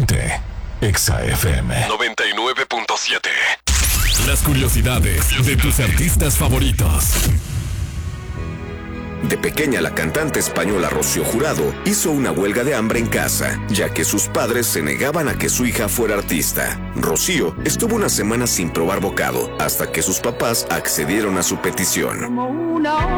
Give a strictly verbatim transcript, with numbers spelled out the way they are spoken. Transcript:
Ponte Exa F M noventa y nueve punto siete. Las curiosidades de tus artistas favoritos. De pequeña, la cantante española Rocío Jurado hizo una huelga de hambre en casa, ya que sus padres se negaban a que su hija fuera artista. Rocío estuvo una semana sin probar bocado, hasta que sus papás accedieron a su petición.